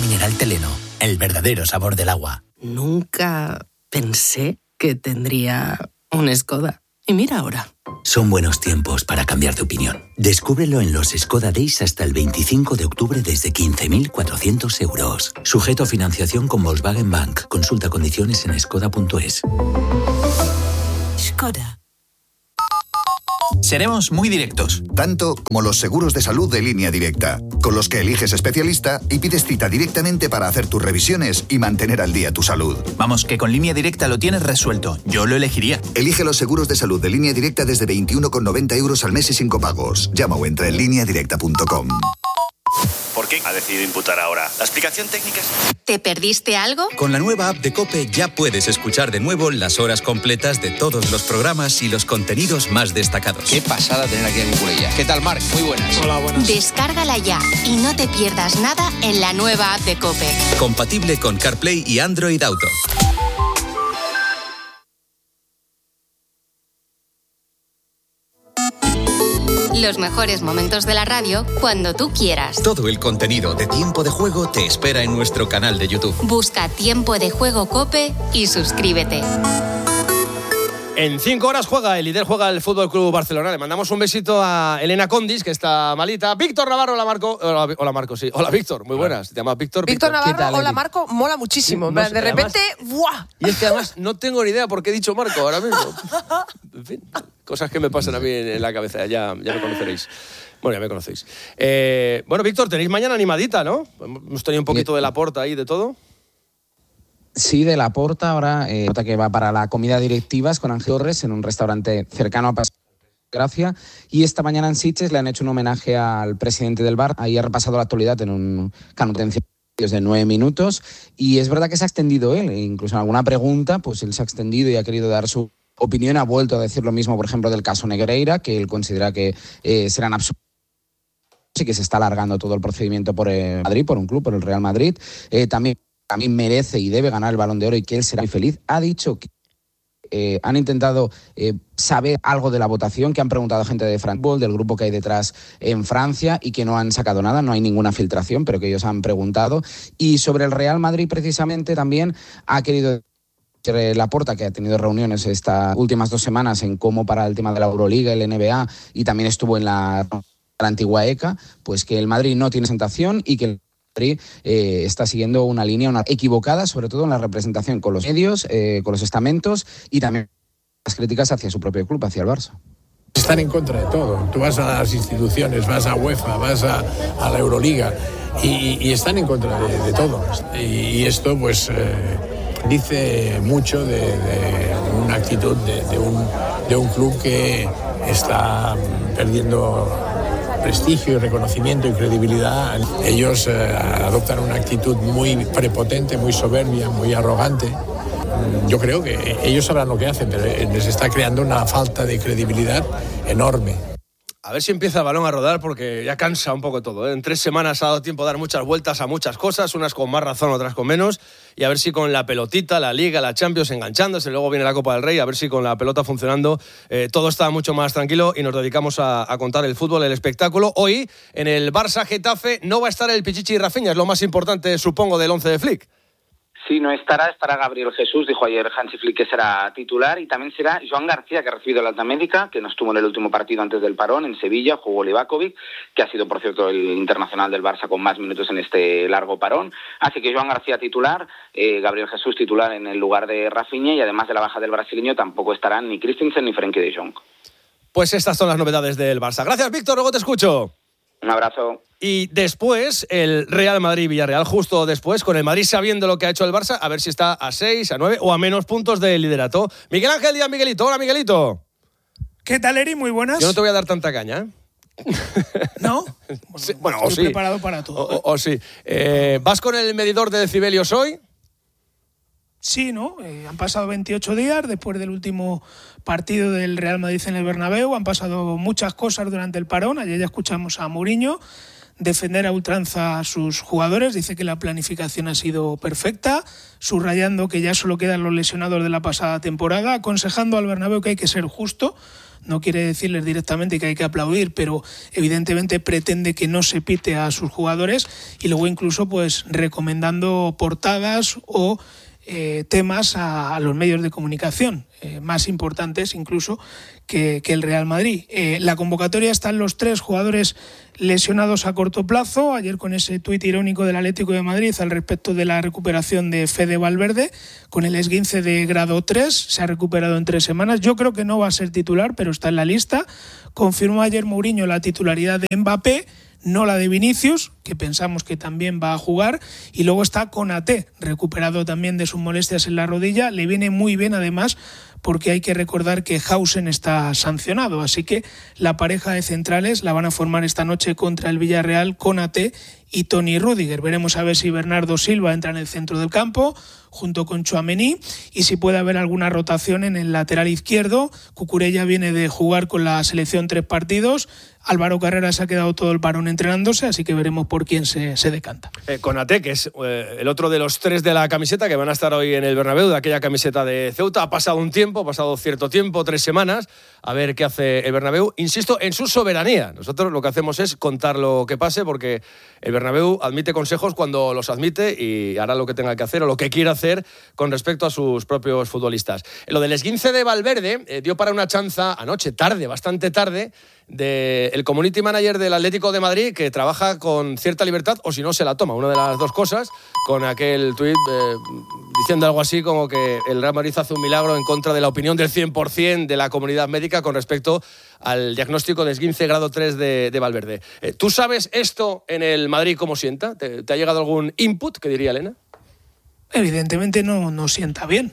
mineral Teleno, el verdadero sabor del agua. Nunca pensé que tendría un Skoda. Y mira ahora. Son buenos tiempos para cambiar de opinión. Descúbrelo en los Skoda Days hasta el 25 de octubre desde 15.400 euros. Sujeto a financiación con Volkswagen Bank. Consulta condiciones en skoda.es. Skoda. Seremos muy directos. Tanto como los seguros de salud de Línea Directa, con los que eliges especialista y pides cita directamente para hacer tus revisiones y mantener al día tu salud. Vamos, que con Línea Directa lo tienes resuelto. Yo lo elegiría. Elige los seguros de salud de Línea Directa desde 21,90 euros al mes y sin copagos. Llama o entra en lineadirecta.com. ¿Por qué ha decidido imputar ahora? ¿La explicación técnica es...? ¿Te perdiste algo? Con la nueva app de COPE ya puedes escuchar de nuevo las horas completas de todos los programas y los contenidos más destacados. Qué pasada tener aquí a Cucurella. ¿Qué tal, Marc? Muy buenas. Hola, buenas. Descárgala ya y no te pierdas nada en la nueva app de COPE. Compatible con CarPlay y Android Auto. Los mejores momentos de la radio cuando tú quieras. Todo el contenido de Tiempo de Juego te espera en nuestro canal de YouTube. Busca Tiempo de Juego COPE y suscríbete. En 5 horas juega el Fútbol Club Barcelona. Le mandamos un besito a Elena Condis, que está malita. Víctor Navarro, hola Marco. Hola Marco, sí. Hola Víctor, muy buenas. Te llamas Víctor. Víctor Navarro, hola Marco, mola muchísimo. No sé, de repente, ¡buah! Y es que además no tengo ni idea por qué he dicho Marco ahora mismo. En fin, cosas que me pasan a mí en la cabeza. Ya me conoceréis. Bueno, ya me conocéis. Bueno, Víctor, tenéis mañana animadita, ¿no? Hemos tenido un poquito de Laporta ahí, de todo. Sí, de Laporta, ahora que va para la comida directivas con Ángel Torres en un restaurante cercano a Paseo Gracia. Y esta mañana en Sitges le han hecho un homenaje al presidente del Barça. Ahí ha repasado la actualidad en un canutencio de 9 minutos. Y es verdad que se ha extendido él, incluso en alguna pregunta, pues él se ha extendido y ha querido dar su opinión. Ha vuelto a decir lo mismo, por ejemplo, del caso Negreira, que él considera que serán absurdos y que se está alargando todo el procedimiento por Madrid, por un club, por el Real Madrid. También merece y debe ganar el Balón de Oro y que él será muy feliz. Ha dicho que han intentado saber algo de la votación, que han preguntado a gente de Frankfurt, del grupo que hay detrás en Francia, y que no han sacado nada, no hay ninguna filtración, pero que ellos han preguntado. Y sobre el Real Madrid, precisamente, también ha querido Laporta, que ha tenido reuniones estas últimas 2 semanas en cómo para el tema de la Euroliga, el NBA, y también estuvo en la antigua ECA, pues que el Madrid no tiene presentación y que el Madrid está siguiendo una línea equivocada, sobre todo en la representación con los medios, con los estamentos y también las críticas hacia su propio club, hacia el Barça. Están en contra de todo. Tú vas a las instituciones, vas a UEFA, vas a la Euroliga y están en contra de todo. Y esto pues dice mucho de una actitud de un club que está perdiendo prestigio y reconocimiento y credibilidad. Ellos adoptan una actitud muy prepotente, muy soberbia, muy arrogante. Yo creo que ellos sabrán lo que hacen, pero les está creando una falta de credibilidad enorme. A ver si empieza el balón a rodar, porque ya cansa un poco todo, ¿eh? En 3 semanas ha dado tiempo de dar muchas vueltas a muchas cosas, unas con más razón, otras con menos, y a ver si con la pelotita, la Liga, la Champions enganchándose, luego viene la Copa del Rey, a ver si con la pelota funcionando todo está mucho más tranquilo y nos dedicamos a contar el fútbol, el espectáculo. Hoy, en el Barça-Getafe, no va a estar el Pichichi Rafinha, es lo más importante, supongo, del 11 de Flick. Sí, no estará Gabriel Jesús, dijo ayer Hansi Flick que será titular, y también será Joan García, que ha recibido la alta médica, que no estuvo en el último partido antes del parón, en Sevilla, jugó Livakovic, que ha sido, por cierto, el internacional del Barça con más minutos en este largo parón. Así que Joan García titular, Gabriel Jesús titular en el lugar de Rafinha, y además de la baja del brasileño tampoco estarán ni Christensen ni Frenkie de Jong. Pues estas son las novedades del Barça. Gracias, Víctor, luego te escucho. Un abrazo. Y después, el Real Madrid-Villarreal, justo después, con el Madrid sabiendo lo que ha hecho el Barça, a ver si está a 6, a 9 o a menos puntos del liderato. Miguel Ángel Díaz, Miguelito. Hola, Miguelito. ¿Qué tal, Eri? Muy buenas. Yo no te voy a dar tanta caña, ¿eh? ¿No? Sí, bueno, estoy o sí. preparado para todo. O sí. ¿Vas con el medidor de decibelios hoy? Sí, ¿no? Han pasado 28 días después del último partido del Real Madrid en el Bernabéu. Han pasado muchas cosas durante el parón. Ayer ya escuchamos a Mourinho defender a ultranza a sus jugadores. Dice que la planificación ha sido perfecta, subrayando que ya solo quedan los lesionados de la pasada temporada, aconsejando al Bernabéu que hay que ser justo no quiere decirles directamente que hay que aplaudir, pero evidentemente pretende que no se pite a sus jugadores, y luego incluso pues recomendando portadas o temas a los medios de comunicación, más importantes incluso que el Real Madrid. La convocatoria están los 3 jugadores lesionados a corto plazo. Ayer, con ese tuit irónico del Atlético de Madrid al respecto de la recuperación de Fede Valverde, con el esguince de grado 3, se ha recuperado en 3 semanas. Yo creo que no va a ser titular, pero está en la lista. Confirmó ayer Mourinho la titularidad de Mbappé, no la de Vinicius, que pensamos que también va a jugar, y luego está Konaté, recuperado también de sus molestias en la rodilla. Le viene muy bien, además, porque hay que recordar que Hausen está sancionado, así que la pareja de centrales la van a formar esta noche contra el Villarreal, Konaté y Toni Rüdiger. Veremos a ver si Bernardo Silva entra en el centro del campo junto con Tchouaméni, y si puede haber alguna rotación en el lateral izquierdo. Cucurella viene de jugar con la selección 3 partidos, Álvaro Carrera se ha quedado todo el parón entrenándose, así que veremos por quién se decanta. Konaté, que es el otro de los 3 de la camiseta que van a estar hoy en el Bernabéu, de aquella camiseta de Ceuta. Ha pasado un tiempo, ha pasado cierto tiempo, 3 semanas, a ver qué hace el Bernabéu. Insisto, en su soberanía. Nosotros lo que hacemos es contar lo que pase, porque el Bernabéu admite consejos cuando los admite y hará lo que tenga que hacer o lo que quiera hacer con respecto a sus propios futbolistas. Lo del esguince de Valverde dio para una chanza anoche, tarde, bastante tarde, del community manager del Atlético de Madrid, que trabaja con cierta libertad, o si no se la toma, una de las dos cosas, con aquel tuit diciendo algo así como que el Real Madrid hace un milagro en contra de la opinión del 100% de la comunidad médica con respecto al diagnóstico de esguince grado 3 de Valverde. ¿Tú sabes esto en el Madrid cómo sienta? ¿Te ha llegado algún input, que diría Elena? Evidentemente no sienta bien.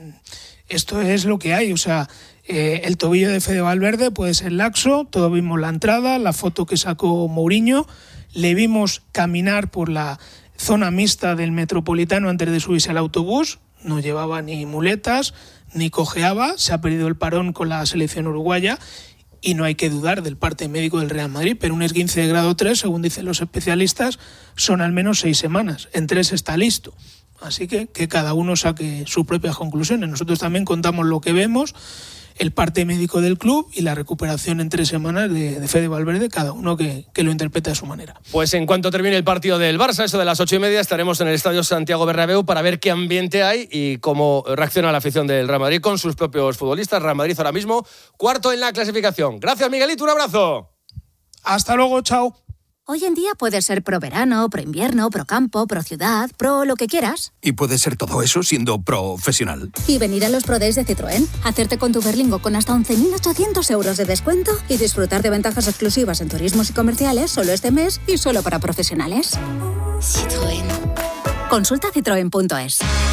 Esto es lo que hay, o sea, el tobillo de Fede Valverde puede ser laxo. Todos vimos la entrada, la foto que sacó Mourinho, le vimos caminar por la zona mixta del Metropolitano antes de subirse al autobús, no llevaba ni muletas, ni cojeaba, se ha perdido el parón con la selección uruguaya, y no hay que dudar del parte médico del Real Madrid, pero un esguince de grado 3, según dicen los especialistas, son al menos 6 semanas, en 3 está listo. Así que cada uno saque sus propias conclusiones. Nosotros también contamos lo que vemos, el parte médico del club y la recuperación en 3 semanas de Fede Valverde, cada uno que lo interprete a su manera. Pues en cuanto termine el partido del Barça, eso de las 8:30, estaremos en el Estadio Santiago Bernabéu para ver qué ambiente hay y cómo reacciona la afición del Real Madrid con sus propios futbolistas. Real Madrid ahora mismo 4º en la clasificación. Gracias, Miguelito, un abrazo. Hasta luego, chao. Hoy en día puedes ser pro verano, pro invierno, pro campo, pro ciudad, pro lo que quieras. Y puedes ser todo eso siendo profesional. Y venir a los Pro Days de Citroën, hacerte con tu Berlingo con hasta 11.800 euros de descuento y disfrutar de ventajas exclusivas en turismos y comerciales solo este mes y solo para profesionales. Citroën. Consulta citroen.es.